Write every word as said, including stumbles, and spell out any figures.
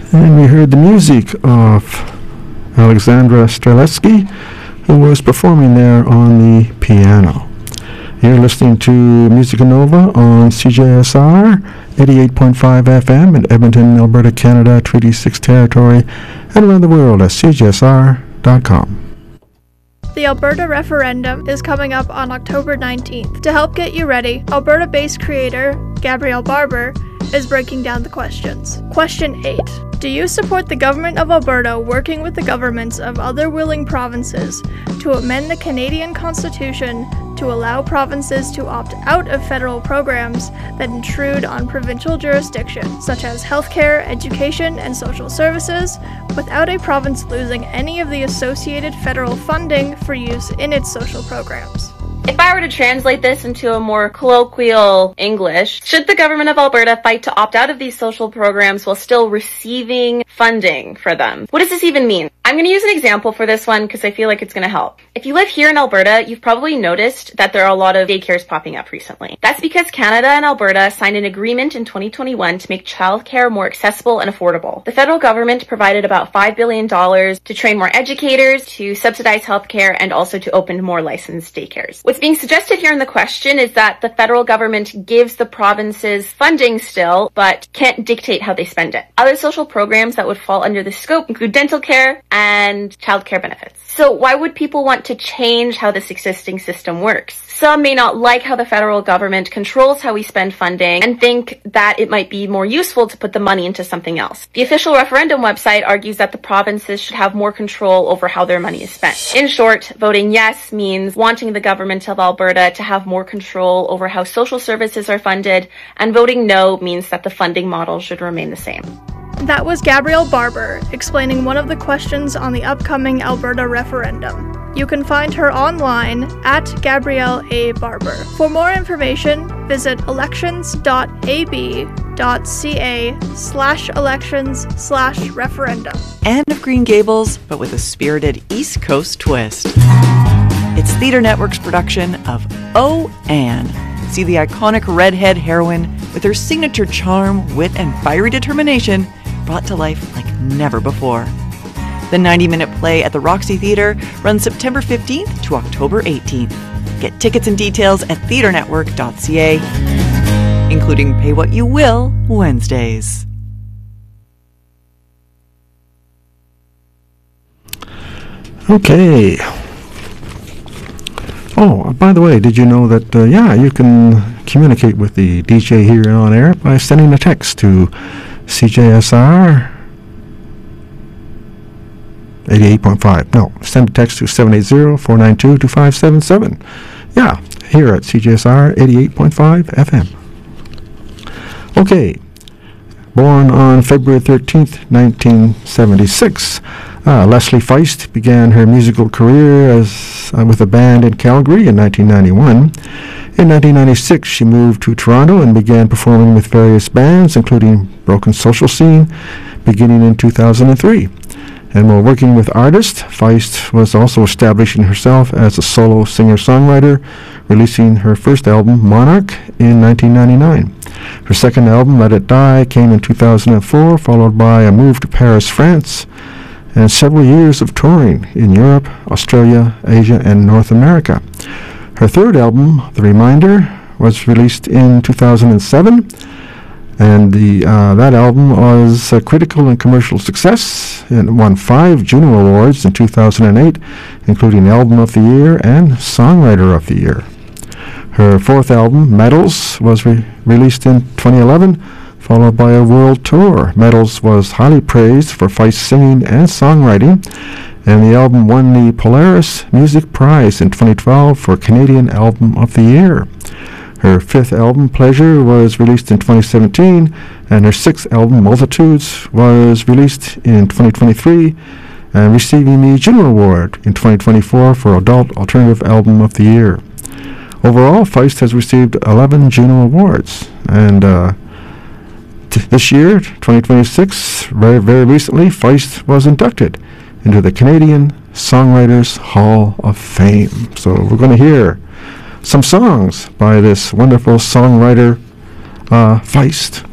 And we heard the music of Alexandra Streletsky, who was performing there on the piano. You're listening to Musica Nova on C J S R eighty-eight point five F M in Edmonton, Alberta, Canada, Treaty six territory, and around the world at C J S R dot com. The Alberta referendum is coming up on October nineteenth. To help get you ready, Alberta-based creator Gabrielle Barber is breaking down the questions. Question eight. Do you support the government of Alberta working with the governments of other willing provinces to amend the Canadian Constitution to allow provinces to opt out of federal programs that intrude on provincial jurisdiction, such as healthcare, education, and social services, without a province losing any of the associated federal funding for use in its social programs? If I were to translate this into a more colloquial English, should the government of Alberta fight to opt out of these social programs while still receiving funding for them? What does this even mean? I'm going to use an example for this one because I feel like it's going to help. If you live here in Alberta, you've probably noticed that there are a lot of daycares popping up recently. That's because Canada and Alberta signed an agreement in twenty twenty-one to make childcare more accessible and affordable. The federal government provided about five billion dollars to train more educators, to subsidize healthcare, and also to open more licensed daycares. What's being suggested here in the question is that the federal government gives the provinces funding still, but can't dictate how they spend it. Other social programs that would fall under this scope include dental care and childcare benefits. So why would people want to change how this existing system works? Some may not like how the federal government controls how we spend funding and think that it might be more useful to put the money into something else. The official referendum website argues that the provinces should have more control over how their money is spent. In short, voting yes means wanting the government of Alberta to have more control over how social services are funded, and voting no means that the funding model should remain the same. That was Gabrielle Barber explaining one of the questions on the upcoming Alberta referendum. You can find her online at Gabrielle A. Barber. For more information, visit elections.ab.ca slash elections slash referendum. Anne of Green Gables, but with a spirited East Coast twist. It's Theatre Network's production of Oh, Anne. See the iconic redhead heroine with her signature charm, wit, and fiery determination brought to life like never before. The ninety-minute play at the Roxy Theatre runs September fifteenth to October eighteenth. Get tickets and details at theatre network dot c a, including Pay What You Will Wednesdays. Okay. Oh, by the way, did you know that, uh, yeah, you can communicate with the D J here on air by sending a text to C J S R eighty-eight point five. No, send a text to seven eight zero, four nine two, two five seven seven. Yeah, here at C J S R eighty-eight point five F M. Okay. Born on February thirteenth, nineteen seventy-six, uh, Leslie Feist began her musical career as uh, with a band in Calgary in nineteen ninety-one. In nineteen ninety-six, she moved to Toronto and began performing with various bands, including Broken Social Scene, beginning in two thousand three. And while working with artists, Feist was also establishing herself as a solo singer-songwriter, releasing her first album, Monarch, in nineteen ninety-nine. Her second album, Let It Die, came in two thousand four, followed by a move to Paris, France, and several years of touring in Europe, Australia, Asia, and North America. Her third album, The Reminder, was released in two thousand seven, and the uh, that album was a critical and commercial success. It won five Juno Awards in two thousand eight, including Album of the Year and Songwriter of the Year. Her fourth album, Medals, was re- released in twenty eleven, followed by a world tour. Medals was highly praised for Feist's singing and songwriting, and the album won the Polaris Music Prize in twenty twelve for Canadian Album of the Year. Her fifth album, Pleasure, was released in twenty seventeen, and her sixth album, Multitudes, was released in twenty twenty-three, and receiving the Juno Award in twenty twenty-four for Adult Alternative Album of the Year. Overall, Feist has received eleven Juno Awards, and uh, t- this year, twenty twenty-six, very, very recently, Feist was inducted into the Canadian Songwriters Hall of Fame. So we're going to hear some songs by this wonderful songwriter, uh, Feist.